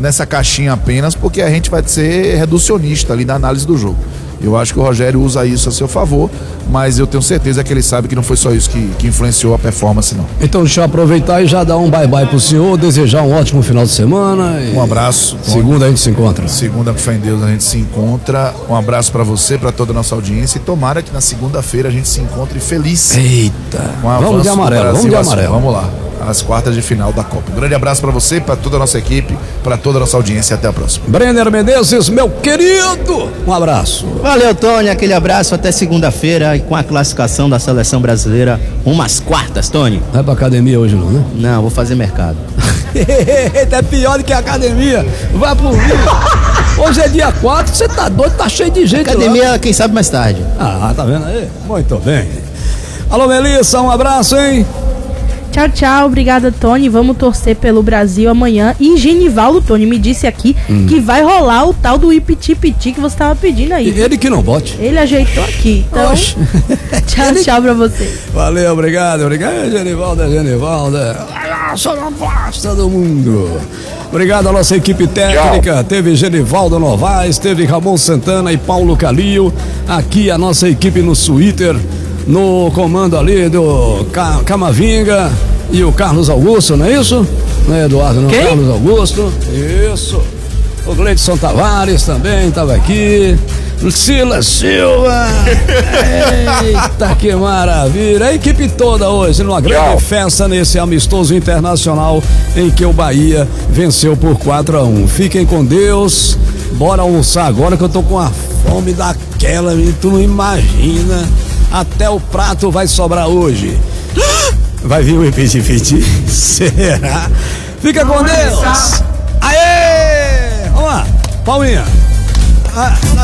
nessa caixinha apenas, porque a gente vai ser reducionista ali na análise do jogo. Eu acho que o Rogério usa isso a seu favor, mas eu tenho certeza que ele sabe que não foi só isso que influenciou a performance, não. Então deixa eu aproveitar e já dar um bye-bye pro senhor, desejar um ótimo final de semana. Um abraço. Segunda a gente se encontra. Segunda, com fé em Deus, a gente se encontra. Um abraço pra você, pra toda a nossa audiência, e tomara que na segunda-feira a gente se encontre feliz. Eita, Vamos de amarelo, vamos de amarelo. Vamos lá, às quartas de final da Copa. Um grande abraço pra você, pra toda a nossa equipe, pra toda a nossa audiência, até a próxima. Brenner Menezes, meu querido, um abraço. Valeu, Tony, aquele abraço, até segunda-feira, e com a classificação da seleção brasileira, umas quartas, Tony. Não é pra academia hoje não, né? Não, vou fazer mercado. É pior do que a academia, vai por mim. Hoje é dia 4, você tá doido, tá cheio de gente Academia, lá. quem sabe mais tarde. Ah, tá vendo aí? Muito bem. Alô, Melissa, um abraço, hein? Tchau, tchau, obrigada, Tony. Vamos torcer pelo Brasil amanhã. E Genivaldo, Tony, me disse aqui que vai rolar o tal do ipiti-piti que você tava pedindo aí. Ele que não bote. Ele ajeitou aqui. Então, tchau pra você. Valeu, obrigado. Genivalda. Só não gosta do mundo. Obrigado à nossa equipe técnica. Tchau. Teve Genivaldo Novaes, teve Ramon Santana e Paulo Calil. Aqui a nossa equipe no Twitter, no comando ali do Camavinga e o Carlos Augusto, não é isso? Não é Eduardo, não? Quem? Carlos Augusto. Isso. O Gleidson Tavares também estava aqui. Silas Silva. Eita, que maravilha. A equipe toda hoje numa grande festa nesse amistoso internacional em que o Bahia venceu por 4-1. Fiquem com Deus. Bora almoçar agora que eu tô com a fome daquela, tu não imagina. Até o prato vai sobrar hoje. Vai vir o ipiti-piti? Será? Fica com Deus. Aê! Vamos lá, palminha.